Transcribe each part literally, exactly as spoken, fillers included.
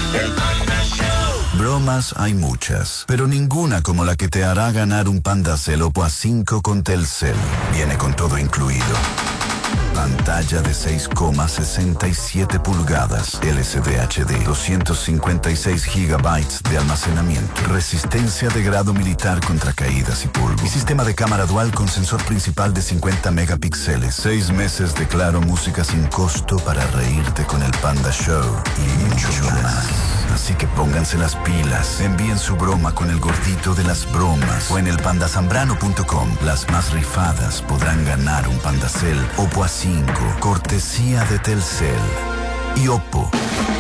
El Panda Show. Bromas hay muchas, pero ninguna como la que te hará ganar un Pandacel Oppo A cinco con Telcel. Viene con todo incluido. Pantalla de seis coma sesenta y siete pulgadas, L C D H D, doscientos cincuenta y seis gigabytes de almacenamiento, resistencia de grado militar contra caídas y polvo, y sistema de cámara dual con sensor principal de cincuenta megapíxeles, seis meses de Claro Música sin costo para reírte con el Panda Show y mucho más. Así que pónganse las pilas, envíen su broma con el gordito de las bromas o en el panda zambrano punto com. Las más rifadas podrán ganar un Pandacel Oppo A cinco, cortesía de Telcel y Oppo.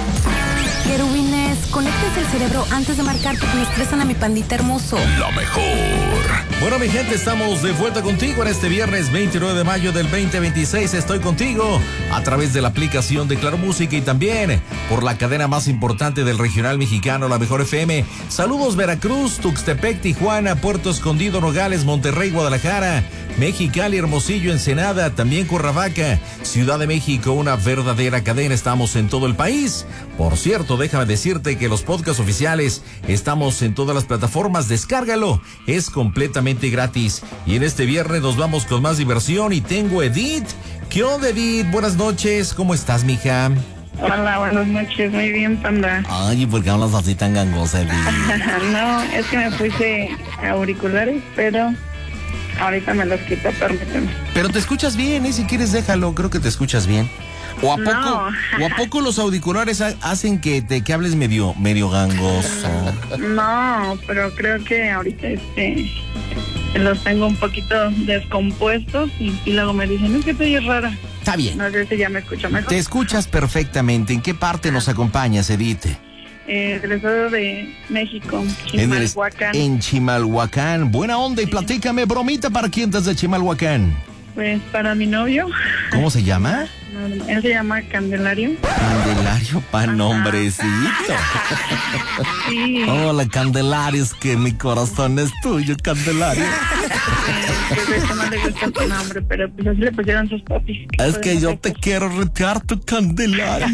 Querubines, conéctense el cerebro antes de marcar porque me estresan a mi pandita hermoso. La mejor. Bueno, mi gente, estamos de vuelta contigo en este viernes veintinueve de mayo del veinte veintiséis. Estoy contigo a través de la aplicación de Claro Música y también por la cadena más importante del regional mexicano, La Mejor F M. Saludos Veracruz, Tuxtepec, Tijuana, Puerto Escondido, Nogales, Monterrey, Guadalajara, Mexicali, Hermosillo, Ensenada, también Cuernavaca, Ciudad de México, una verdadera cadena. Estamos en todo el país. Por cierto, déjame decirte que los podcasts oficiales estamos en todas las plataformas. Descárgalo, es completamente gratis. Y en este viernes nos vamos con más diversión y tengo Edith. ¿Qué onda, Edith? Buenas noches, ¿cómo estás, mija? Hola, buenas noches, muy bien, Panda. Ay, ¿por qué hablas así tan gangosa, Edith? No, es que me puse auriculares, pero ahorita me los quito, permíteme. Pero te escuchas bien, ¿eh? Si quieres déjalo, creo que te escuchas bien. ¿O a poco, No. o a poco los auriculares ha- hacen que te que hables medio, medio gangoso? No, pero creo que ahorita este los tengo un poquito descompuestos y, y luego me dicen, es que te oyes rara. Está bien. No sé si ya me escucho mejor. Te escuchas perfectamente. ¿En qué parte nos acompañas, Edith? Eh, del estado de México, En, el- Chimalhuacán. en Chimalhuacán. Buena onda y platícame, bromita para quién desde Chimalhuacán. Pues para mi novio, ¿Cómo se llama? él se llama Candelario. Candelario, pa' nombrecito. Sí. Hola, Candelario, es que mi corazón es tuyo, Candelario. Pues eso no le gusta tu nombre, pero pues así le pusieron sus papis. Es que yo te quiero retear tu Candelario.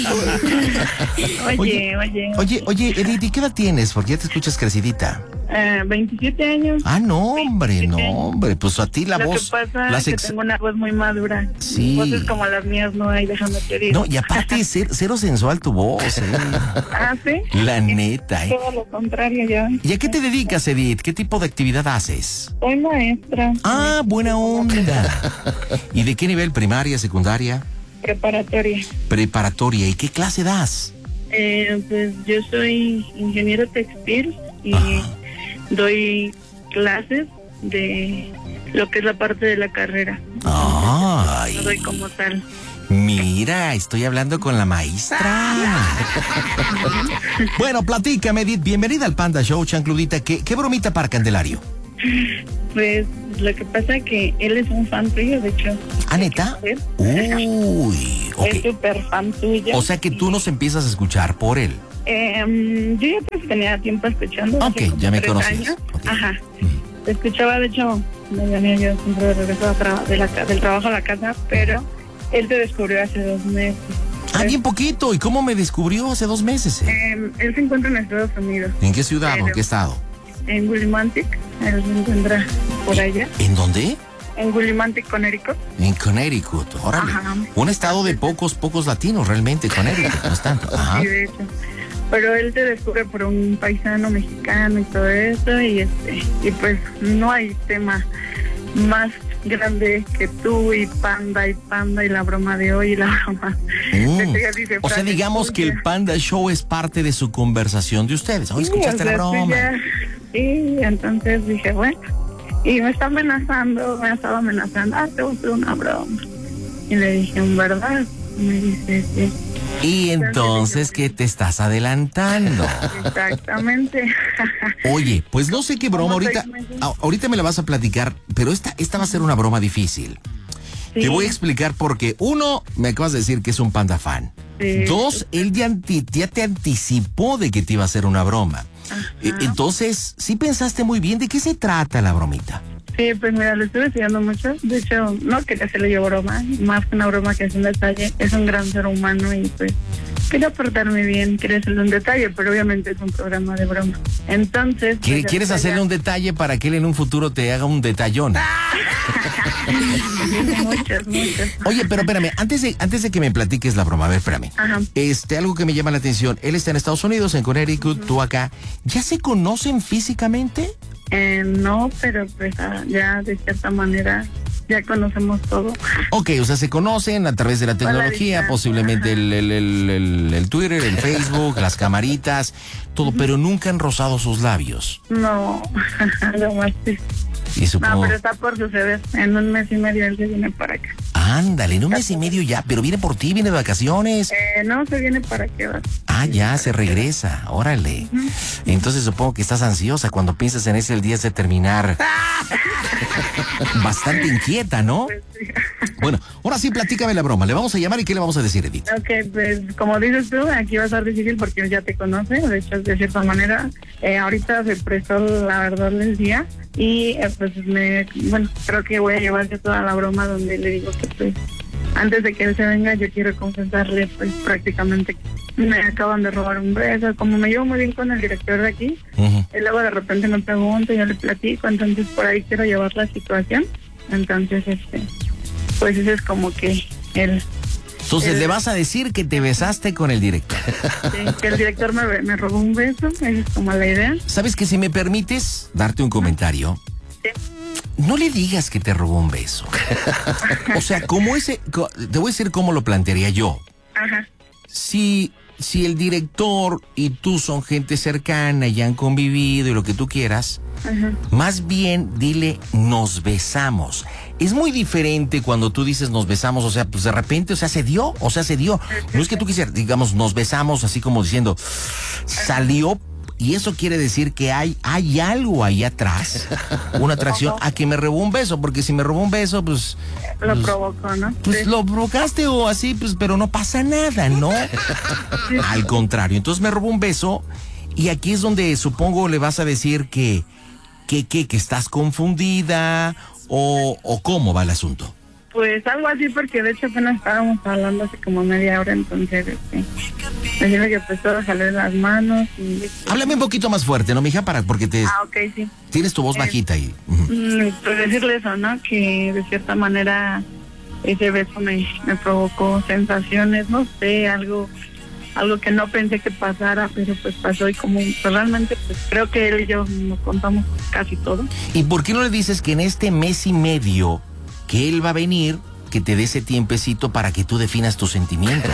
Oye, oye. Oye, oye, Edith, ¿y qué edad tienes? Porque ya te escuchas crecidita. Eh, veintisiete años. Ah, no, hombre, no, hombre. Pues a ti la Lo voz. que pasa las es que ex- tengo una voz muy madura. Sí. Voces como las mías no hay, déjame te digo. No, y aparte, cer- cero sensual tu voz, ¿eh? Ah, ¿sí? La neta, ¿eh? Todo lo contrario, ya. ¿Y a qué te dedicas, Edith? ¿Qué tipo de actividad haces? Soy maestra. Ah, buena onda. ¿Y de qué nivel? ¿Primaria, secundaria? Preparatoria. Preparatoria. ¿Y qué clase das? Eh, pues yo soy ingeniero textil y Ajá. doy clases de lo que es la parte de la carrera. Ay. No doy como tal. Mira, estoy hablando con la maestra. Bueno, platícame, Edith. Bienvenida al Panda Show, chancludita. ¿Qué, qué bromita para Candelario? Pues lo que pasa que él es un fan tuyo, de hecho. ¿Ah, neta? ¿Sí? Uy, Es ok. súper fan tuyo. O sea que tú nos empiezas a escuchar por él. Eh, yo ya pues tenía tiempo escuchando. hace Ok, como ya me tres conocías. años. Ok. Ajá. Escuchaba, de hecho, me venía yo siempre regresaba tra- de la, ca- del trabajo a la casa, pero él te descubrió hace dos meses. Ah, bien poquito. ¿Y cómo me descubrió hace dos meses? eh? Eh, él se encuentra en Estados Unidos, ¿En qué ciudad o en pero- qué estado? en Willimantic. Él se encuentra por allá, ¿En dónde? en Willimantic, Connecticut. En Connecticut. Órale. Ajá. Un estado de pocos, pocos latinos realmente, Connecticut. No es tanto. Ajá. Sí, de hecho. Pero él te descubre por un paisano mexicano y todo eso, y este y pues no hay tema más grande que tú y Panda y Panda y la broma de hoy y la broma. Mm. de que ella dice, O sea, "Frase digamos que el tuya". Panda Show es parte de su conversación de ustedes. Oh, Sí, ¿escuchaste o la sea, tú broma? ya- Sí, entonces dije, bueno, y me está amenazando, me estaba amenazando, ah, te voy a hacer una broma. Y le dije, ¿en verdad? Y me dice, sí. Y entonces, ¿qué te estás adelantando? Exactamente. Oye, pues no sé qué broma Como ahorita. seis meses. a- Ahorita me la vas a platicar, pero esta, esta va a ser una broma difícil. Sí, Te voy a explicar porque, uno, me acabas de decir que es un Panda fan. sí. Dos, él ya, anti- ya te anticipó de que te iba a hacer una broma. E- Entonces, sí pensaste muy bien de qué se trata la bromita. Sí, pues mira, lo estuve estudiando mucho. De hecho, no quería hacerle yo broma, más que una broma que es un detalle. Es un gran ser humano y pues quería portarme bien, quería hacerle un detalle, pero obviamente es un programa de broma. Entonces... ¿Quieres, ¿quieres hacerle un detalle para que él en un futuro te haga un detallón? muchas, muchas. Oye, pero espérame, antes de, antes de que me platiques la broma, a ver, espérame. Ajá. Este, algo que me llama la atención, él está en Estados Unidos, en Connecticut, uh-huh. tú acá. ¿Ya se conocen físicamente? Eh, no, pero pues ah, ya de cierta manera ya conocemos todo. Ok, o sea, se conocen a través de la tecnología, Hola, posiblemente el, el, el, el, el Twitter, el Facebook, las camaritas, todo, uh-huh. pero nunca han rozado sus labios. No, lo más sí. Y supongo... No, pero está por suceder. En un mes y medio él se viene para acá. Ándale, en un mes y medio ya, pero viene por ti, viene de vacaciones. Eh, no, se viene para quedar. Ah, ya, se regresa, órale. Uh-huh. Entonces supongo que estás ansiosa cuando piensas en ese el día de terminar. Bastante inquieta, ¿no? Pues sí. Bueno, ahora sí, platícame la broma. Le vamos a llamar y ¿qué le vamos a decir, Edith? Ok, pues como dices tú, aquí va a ser difícil porque él ya te conoce, de hecho, de cierta manera. Eh, ahorita se prestó la verdad del día y eh, pues me, bueno, creo que voy a llevarse toda la broma donde le digo que pues antes de que él se venga yo quiero confesarle pues prácticamente que me acaban de robar un beso, como me llevo muy bien con el director de aquí, uh-huh. y luego de repente me pregunto, yo le platico, entonces por ahí quiero llevar la situación, entonces este, pues ese es como que el... Entonces el, le vas a decir que te besaste con el director. Sí, que el director me, me robó un beso, esa es como la idea. ¿Sabes que si me permites darte un comentario? Sí. No le digas que te robó un beso. O sea, como ese, te voy a decir cómo lo plantearía yo. Ajá. Si, si el director y tú son gente cercana y han convivido y lo que tú quieras, ajá, más bien dile nos besamos. Es muy diferente cuando tú dices nos besamos, o sea, pues de repente, o sea, se dio, o sea, se dio. No es que tú quisieras, digamos, nos besamos así como diciendo, salió. Y eso quiere decir que hay, hay algo ahí atrás, una atracción a que me robó un beso, porque si me robó un beso, pues... Lo pues, provocó, ¿no? Pues sí. Lo provocaste o así, pues, pero no pasa nada, ¿no? Sí. Al contrario, entonces me robó un beso y aquí es donde supongo le vas a decir que, que, que, que estás confundida o, o cómo va el asunto. Pues algo así, porque de hecho apenas estábamos hablando hace como media hora, entonces, este, decirle que pues todo salió de las manos y... Háblame un poquito más fuerte, ¿no, mija? Para, porque te... Ah, ok, sí. Tienes tu voz eh, bajita ahí. Uh-huh. Pues decirle eso, ¿no? Que de cierta manera ese beso me, me provocó sensaciones, no sé, algo algo que no pensé que pasara, pero pues pasó y como pues realmente pues creo que él y yo nos contamos casi todo. ¿Y por qué no le dices que en este mes y medio que él va a venir, que te dé ese tiempecito para que tú definas tus sentimientos?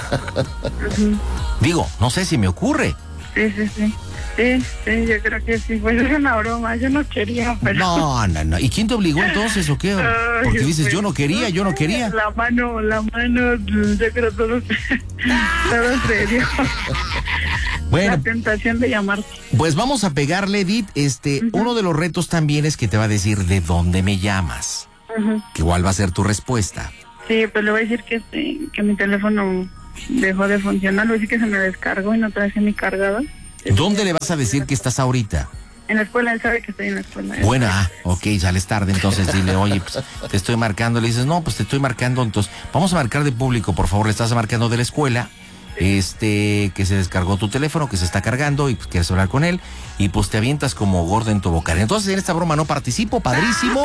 Uh-huh. Digo, no sé si me ocurre. Sí, sí, sí. Sí, sí, yo creo que sí. Pues es una broma, yo no quería, pero... No, no, no. ¿Y quién te obligó entonces o qué? Porque dices, yo no quería, yo no quería. La mano, la mano, yo creo todo se, todo se dio. Bueno, la tentación de llamarte. Pues vamos a pegarle, Edith. Este, uh-huh. Uno de los retos también es que te va a decir de dónde me llamas. Uh-huh. Que igual va a ser tu respuesta. Sí, pues le voy a decir que, este, que mi teléfono dejó de funcionar. Le voy a decir que se me descargó y no traje mi cargador. ¿Dónde le vas a decir que estás ahorita? En la escuela, él sabe que estoy en la escuela. Bueno, ah, ok, sales tarde, entonces dile, oye, pues te estoy marcando. Le dices, no, pues te estoy marcando, entonces vamos a marcar de público, por favor, le estás marcando de la escuela. Este, que se descargó tu teléfono, que se está cargando y pues quieres hablar con él y pues te avientas como gordo en tu boca. Entonces en esta broma no participo, padrísimo,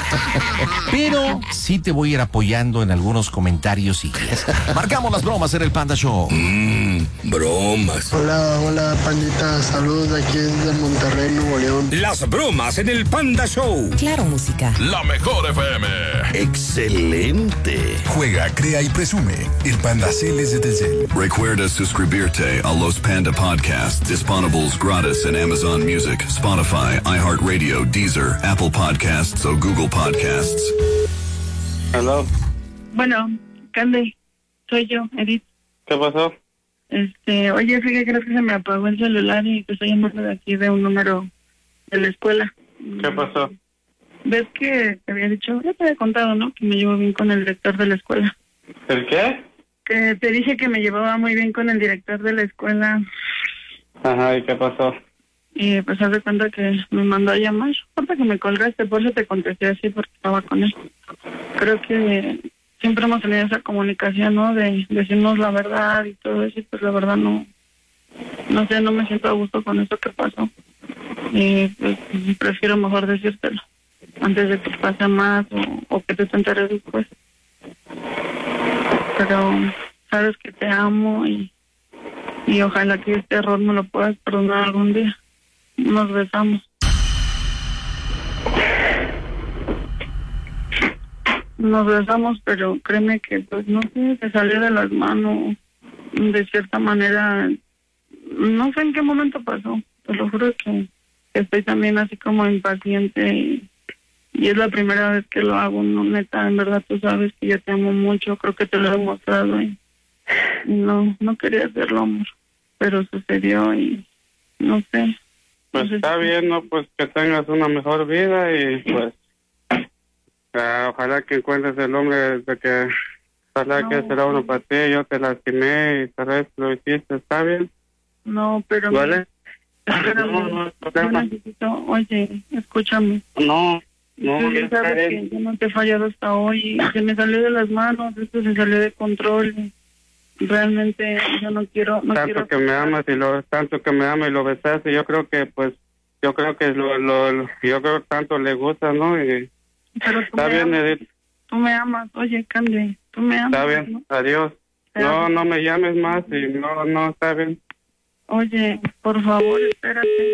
pero sí te voy a ir apoyando en algunos comentarios y guías. Marcamos las bromas en el Panda Show. Mmm, bromas. Hola, hola, pandita, saludos de aquí desde Monterrey, Nuevo León. Las bromas en el Panda Show. Claro, música. La mejor F M. Excelente. Juega, crea y presume. El Panda Cel es de Telcel. Recuerda suscribirte a los Panda Podcasts disponibles gratis en Amazon Music, Spotify, iHeartRadio, Deezer, Apple Podcasts o Google Podcasts. Hello. Bueno, Candy, soy yo, Edith. ¿Qué pasó? Este, oye, fíjate, creo que se me apagó el celular y te estoy llamando de aquí de un número de la escuela. ¿Qué pasó? ¿Ves que te había dicho, ya te había contado, ¿no? Que me llevo bien con el director de la escuela. ¿El qué? Que te dije que me llevaba muy bien con el director de la escuela. Ajá, ¿y qué pasó? Y pues haz de cuenta que me mandó a llamar. Falta que me colgaste, por eso te contesté así, porque estaba con él. Creo que siempre hemos tenido esa comunicación, ¿no? De decirnos la verdad y todo eso, y pues la verdad no, no sé, no me siento a gusto con eso que pasó. Y pues prefiero mejor decírtelo antes de que pase más o, o que te enteres después. Pero sabes que te amo y, y ojalá que este error me lo puedas perdonar algún día. Nos besamos. Nos besamos, pero créeme que, pues, no sé, se salió de las manos de cierta manera. No sé en qué momento pasó. Te lo juro que estoy también así como impaciente y, y es la primera vez que lo hago, no, neta, en verdad tú sabes que yo te amo mucho, creo que te lo he demostrado y, y no, no quería hacerlo, amor, pero sucedió y no sé. Pues no sé está si... bien, ¿no? Pues que tengas una mejor vida y pues uh, ojalá que encuentres el hombre de que ojalá no, que será uno para ti, yo te lastimé y tal vez lo hiciste, ¿está bien? No, pero... ¿Vale? Espérame, No, no, yo necesito, oye, escúchame. No, no, Tú no ya está sabes bien. que yo no te he fallado hasta hoy, se me salió de las manos, esto se salió de control. Realmente yo no quiero, no Tanto quiero que me amas y lo, tanto que me amas y lo besaste, yo creo que pues, yo creo que lo, lo, lo- yo creo que tanto le gusta, ¿no? Y pero tú está me bien, amas, Edith, tú me amas, oye, Candy, tú me amas, está bien, ¿no? adiós. Te No, amo. no me llames más y no, no, está bien. Oye, por favor, espérate.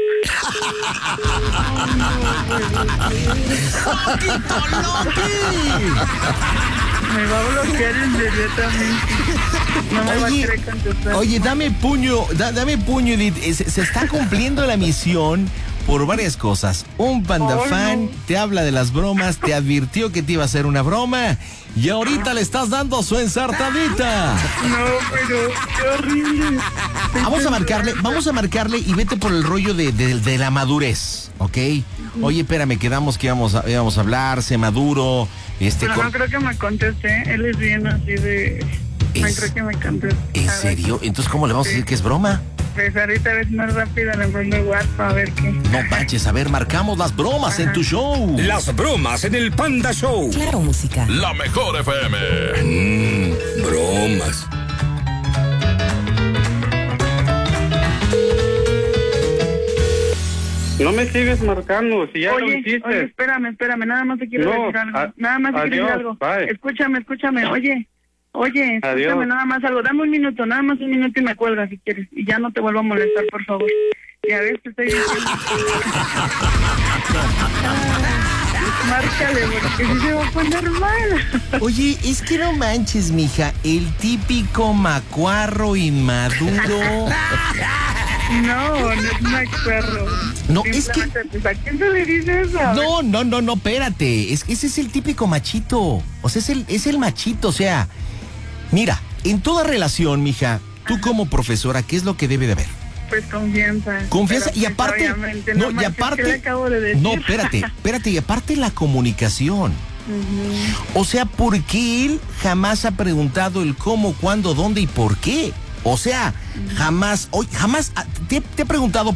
Me va a bloquear inmediatamente. No me va a Oye, querer contestar. Oye, dame puño, da- dame puño, Edith. Eh, Se, se está cumpliendo la misión por varias cosas. Un panda Ay, fan no. te habla de las bromas, te advirtió que te iba a hacer una broma y ahorita le estás dando su ensartadita. No, pero qué horrible. Vamos a marcarle, vamos a marcarle y vete por el rollo de, de- de la madurez, ¿ok? Oye, espérame, quedamos que íbamos a, íbamos a hablar, sé maduro, este... Pero con- no creo que me conteste. Él es bien así de... No Es- creo que me conteste. ¿En A ver, serio? Entonces, ¿cómo le vamos a decir que es broma? Pues ahorita ves más rápido, le mando WhatsApp a ver qué. No manches, a ver, marcamos las bromas en tu show. Las bromas en el Panda Show. Claro, música. La mejor F M. Mmm, bromas. No me sigues marcando, si ya lo Oye, hiciste. oye, espérame, espérame, nada más te quiero No, decir algo. a- Nada más te quiero decir adiós, algo. bye. Escúchame, escúchame, oye, oye, escúchame Adiós. nada más algo. Dame un minuto, nada más un minuto y me cuelgas si quieres. Y ya no te vuelvo a molestar, por favor. Ya ves, te estoy diciendo. Márcale, porque si se va a poner mal. Oye, es que no manches, mija, el típico macuarro inmaduro. No, no es un perro. No, es que- Pues, ¿a quién se le dice eso? No, no, no, no, espérate. Es que ese es el típico machito. O sea, es el, es el machito. O sea, mira, en toda relación, mija, tú como profesora, ¿qué es lo que debe de haber? Pues confianza. Confianza Pero, y pues, aparte. obviamente, No, y manches, ¿qué aparte. le acabo de decir? No, espérate, espérate, y aparte la comunicación. O sea, ¿por qué él jamás ha preguntado el cómo, cuándo, dónde y por qué? O sea, jamás, hoy, jamás ah, te, te he preguntado